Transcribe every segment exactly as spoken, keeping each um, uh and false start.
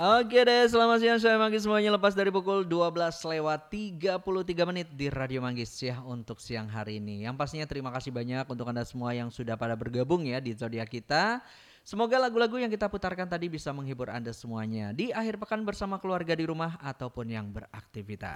Oke deh, selamat siang saya Manggis semuanya lepas dari pukul dua belas lewat tiga puluh tiga menit di Radio Manggis ya untuk siang hari ini. Yang pastinya terima kasih banyak untuk Anda semua yang sudah pada bergabung ya di zodiak kita. Semoga lagu-lagu yang kita putarkan tadi bisa menghibur Anda semuanya di akhir pekan bersama keluarga di rumah ataupun yang beraktivitas.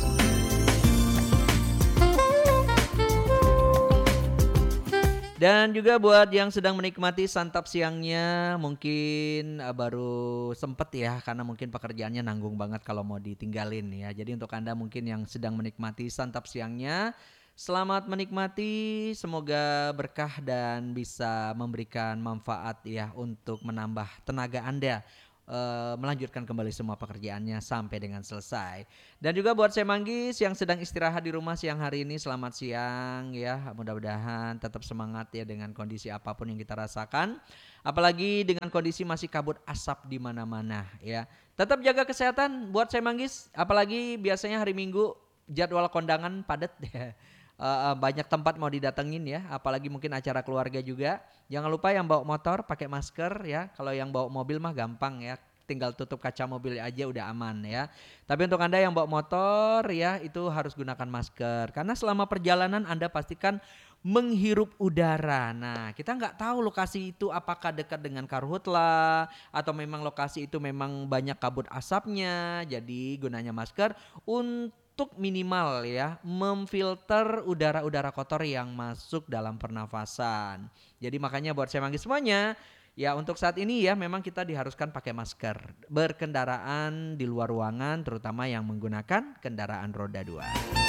Dan juga buat yang sedang menikmati santap siangnya mungkin uh, baru sempet ya karena mungkin pekerjaannya nanggung banget kalau mau ditinggalin ya. Jadi untuk Anda mungkin yang sedang menikmati santap siangnya, selamat menikmati, semoga berkah dan bisa memberikan manfaat ya untuk menambah tenaga Anda. Uh, melanjutkan kembali semua pekerjaannya sampai dengan selesai. Dan juga buat saya Manggis yang sedang istirahat di rumah siang hari ini, selamat siang ya. Mudah-mudahan tetap semangat ya dengan kondisi apapun yang kita rasakan. Apalagi dengan kondisi masih kabut asap di mana-mana ya. Tetap jaga kesehatan buat saya Manggis, apalagi biasanya hari Minggu jadwal kondangan padat ya. Uh, banyak tempat mau didatengin ya, apalagi mungkin acara keluarga juga. Jangan lupa yang bawa motor pakai masker ya. Kalau yang bawa mobil mah gampang ya, tinggal tutup kaca mobil aja udah aman ya. Tapi untuk Anda yang bawa motor ya itu harus gunakan masker karena selama perjalanan Anda pastikan menghirup udara. Nah, kita nggak tahu lokasi itu apakah dekat dengan karhutla atau memang lokasi itu memang banyak kabut asapnya. Jadi gunanya masker untuk untuk minimal ya memfilter udara-udara kotor yang masuk dalam pernafasan. Jadi makanya buat saya Manggis semuanya ya untuk saat ini ya memang kita diharuskan pakai masker berkendaraan di luar ruangan terutama yang menggunakan kendaraan roda dua.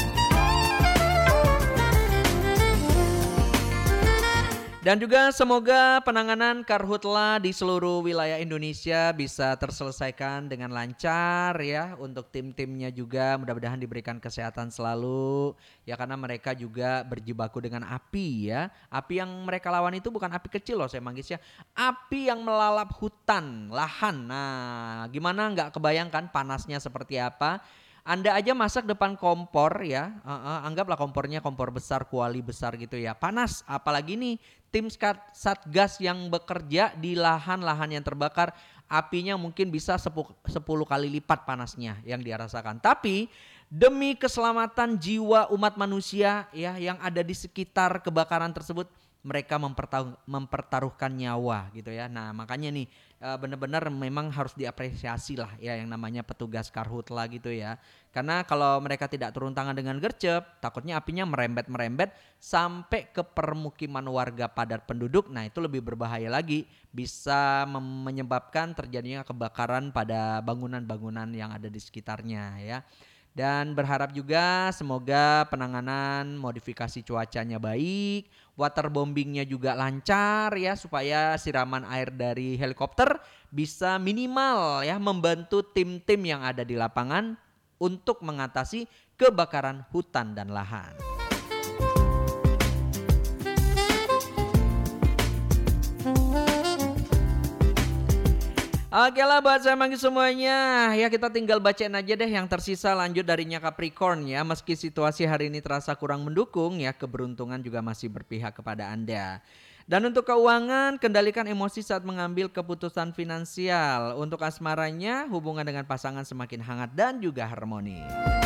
Dan juga semoga penanganan karhutla di seluruh wilayah Indonesia bisa terselesaikan dengan lancar ya. Untuk tim-timnya juga mudah-mudahan diberikan kesehatan selalu ya karena mereka juga berjibaku dengan api ya. Api yang mereka lawan itu bukan api kecil loh saya Manggis ya. Api yang melalap hutan, lahan. Nah gimana nggak kebayangkan panasnya seperti apa. Anda aja masak depan kompor ya, uh, uh, anggaplah kompornya kompor besar, kuali besar gitu ya, panas. Apalagi nih tim satgas yang bekerja di lahan-lahan yang terbakar, apinya mungkin bisa sepuluh kali lipat panasnya yang dia rasakan. Tapi demi keselamatan jiwa umat manusia ya yang ada di sekitar kebakaran tersebut, mereka mempertaruh, mempertaruhkan nyawa gitu ya. Nah makanya nih benar-benar memang harus diapresiasi lah ya yang namanya petugas karhutla gitu ya. Karena kalau mereka tidak turun tangan dengan gercep, takutnya apinya merembet-merembet sampai ke permukiman warga padat penduduk. Nah itu lebih berbahaya lagi, bisa menyebabkan terjadinya kebakaran pada bangunan-bangunan yang ada di sekitarnya ya. Dan berharap juga semoga penanganan modifikasi cuacanya baik, waterbombingnya juga lancar ya supaya siraman air dari helikopter bisa minimal ya membantu tim-tim yang ada di lapangan untuk mengatasi kebakaran hutan dan lahan. Oke lah buat saya Manggis semuanya, ya kita tinggal bacain aja deh yang tersisa lanjut darinya Capricorn ya. Meski situasi hari ini terasa kurang mendukung ya, keberuntungan juga masih berpihak kepada Anda. Dan untuk keuangan, kendalikan emosi saat mengambil keputusan finansial. Untuk asmaranya, hubungan dengan pasangan semakin hangat dan juga harmoni.